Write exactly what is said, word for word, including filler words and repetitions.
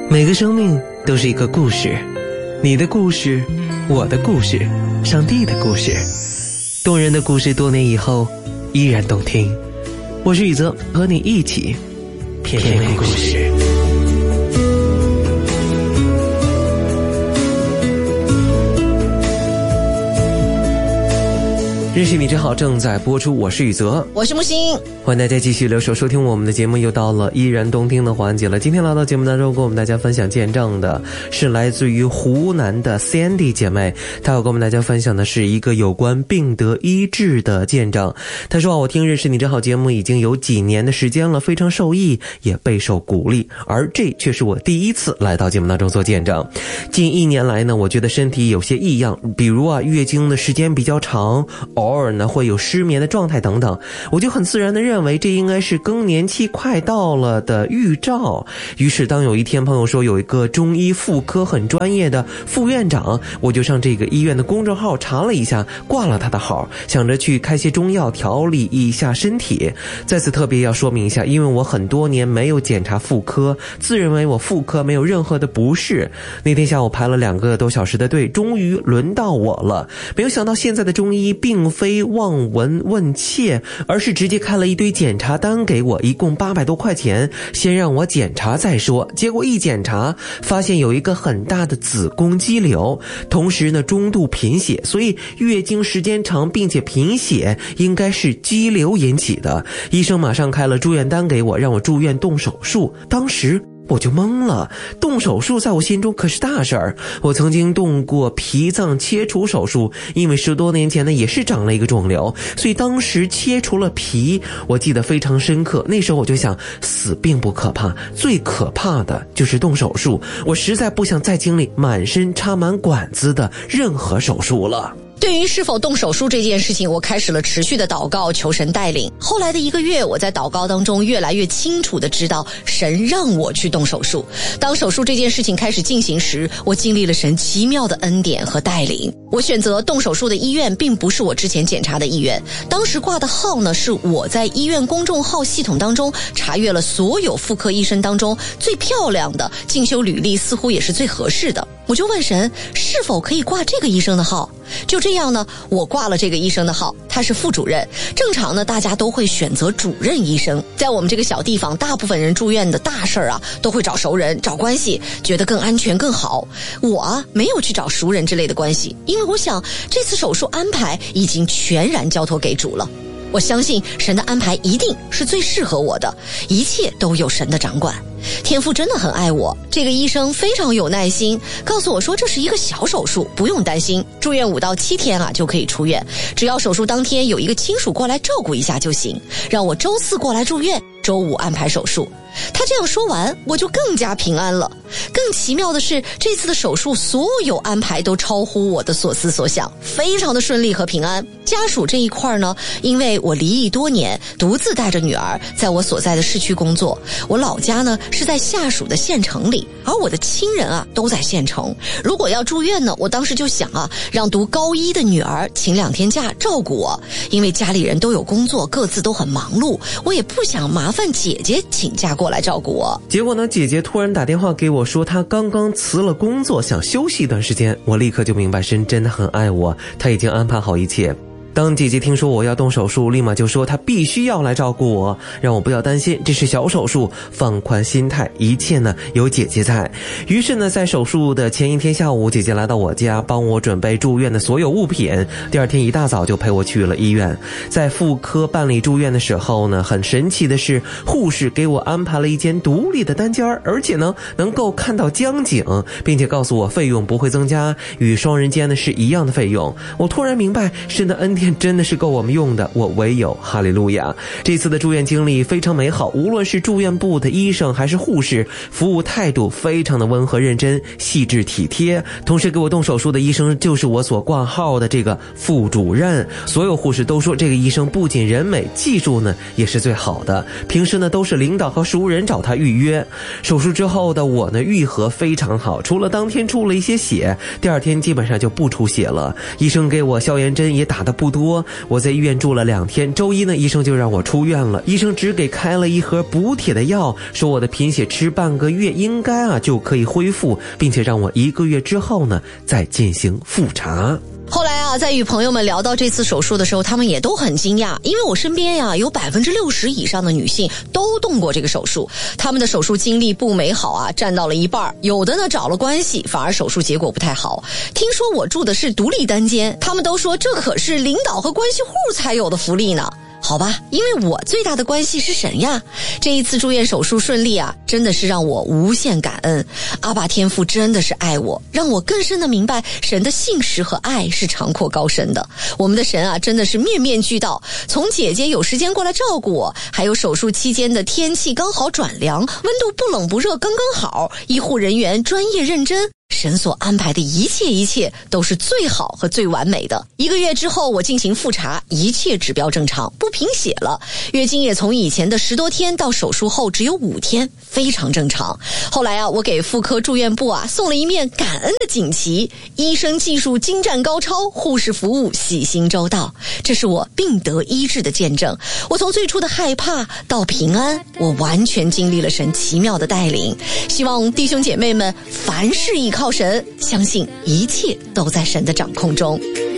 每个生命都是一个故事，你的故事，我的故事，上帝的故事，动人的故事，多年以后依然动听。我是宇泽，和你一起品味故事。认识你真好正在播出，我是宇泽， 我是木星， 欢迎大家继续留守收听我们的节目，又到了依然动听的环节了。今天来到节目当中跟我们大家分享见证的是来自于湖南的 Sandy 姐妹，她要跟我们大家分享的是一个有关病得医治的见证。她说啊，我听认识你真好节目已经有几年的时间了，非常受益，也备受鼓励，而这却是我第一次来到节目当中做见证。近一年来呢，我觉得身体有些异样，比如啊月经的时间比较长，偶尔呢会有失眠的状态等等，我就很自然的认为这应该是更年期快到了的预兆。于是当有一天朋友说有一个中医妇科很专业的副院长，我就上这个医院的公众号查了一下，挂了他的号，想着去开些中药调理一下身体。在此特别要说明一下，因为我很多年没有检查妇科，自认为我妇科没有任何的不适。那天下午排了两个多小时的队，终于轮到我了。没有想到现在的中医并非望闻问切，而是直接开了一堆检查单给我，一共八百多块钱，先让我检查再说。结果一检查发现有一个很大的子宫肌瘤，同时呢中度贫血，所以月经时间长并且贫血应该是肌瘤引起的。医生马上开了住院单给我，让我住院动手术。当时我就懵了，动手术在我心中可是大事儿。我曾经动过脾脏切除手术，因为十多年前呢也是长了一个肿瘤，所以当时切除了脾，我记得非常深刻。那时候我就想，死并不可怕，最可怕的就是动手术。我实在不想再经历满身插满管子的任何手术了。 对于是否动手术这件事情，我开始了持续的祷告，求神带领。后来的一个月，我在祷告当中越来越清楚的知道神让我去动手术。当手术这件事情开始进行时，我经历了神奇妙的恩典和带领。我选择动手术的医院并不是我之前检查的医院，当时挂的号呢是我在医院公众号系统当中查阅了所有妇科医生当中最漂亮的，进修履历似乎也是最合适的。我就问神是否可以挂这个医生的号。就这样呢，我挂了这个医生的号，他是副主任。正常呢大家都会选择主任医生，在我们这个小地方，大部分人住院的大事儿啊都会找熟人找关系，觉得更安全更好。我啊没有去找熟人之类的关系，因为我想这次手术安排已经全然交托给主了。我相信神的安排一定是最适合我的，一切都有神的掌管。天父真的很爱我，这个医生非常有耐心，告诉我说这是一个小手术，不用担心，住院五到七天啊就可以出院，只要手术当天有一个亲属过来照顾一下就行，让我周四过来住院，周五安排手术。他这样说完，我就更加平安了。更奇妙的是，这次的手术所有安排都超乎我的所思所想，非常的顺利和平安。家属这一块呢，因为我离异多年，独自带着女儿在我所在的市区工作，我老家呢是在下属的县城里，而我的亲人啊都在县城。如果要住院呢，我当时就想啊，让读高一的女儿请两天假照顾我，因为家里人都有工作，各自都很忙碌，我也不想麻烦姐姐请假过来照顾我。 结果呢，姐姐突然打电话给我说她刚刚辞了工作，想休息一段时间。我立刻就明白神真的很爱我，她已经安排好一切。当姐姐听说我要动手术，立马就说她必须要来照顾我，让我不要担心，这是小手术，放宽心态，一切呢有姐姐在。于是呢，在手术的前一天下午，姐姐来到我家，帮我准备住院的所有物品。第二天一大早就陪我去了医院。在妇科办理住院的时候呢，很神奇的是，护士给我安排了一间独立的单间，而且呢能够看到江景，并且告诉我费用不会增加，与双人间呢是一样的费用。我突然明白神的恩典真的是够我们用的，我唯有哈利路亚。这次的住院经历非常美好，无论是住院部的医生还是护士，服务态度非常的温和认真细致体贴。同时给我动手术的医生就是我所挂号的这个副主任。所有护士都说这个医生不仅人美，技术呢也是最好的，平时呢都是领导和熟人找他预约。手术之后的我呢愈合非常好，除了当天出了一些血，第二天基本上就不出血了。医生给我消炎针也打得不多。我在医院住了两天，周一呢，医生就让我出院了。医生只给开了一盒补铁的药，说我的贫血吃半个月应该啊就可以恢复，并且让我一个月之后呢再进行复查。 后来啊，在与朋友们聊到这次手术的时候，他们也都很惊讶，因为我身边呀有百分之六十以上的女性都动过这个手术，他们的手术经历不美好啊，占到了一半，有的呢找了关系，反而手术结果不太好。听说我住的是独立单间，他们都说这可是领导和关系户才有的福利呢。好吧，因为我最大的关系是神呀。这一次住院手术顺利啊，真的是让我无限感恩。阿爸天父真的是爱我，让我更深的明白神的信实和爱是长阔高深的。我们的神啊，真的是面面俱到，从姐姐有时间过来照顾我，还有手术期间的天气刚好转凉，温度不冷不热刚刚好，医护人员专业认真，神所安排的一切一切都是最好和最完美的。一个月之后我进行复查，一切指标正常，不贫血了，月经也从以前的十多天到手术后只有五天，非常正常。后来啊，我给妇科住院部啊送了一面感恩的锦旗，医生技术精湛高超，护士服务细心周到，这是我病得医治的见证。我从最初的害怕到平安，我完全经历了神奇妙的带领。希望弟兄姐妹们凡事依靠神，相信一切都在神的掌控中。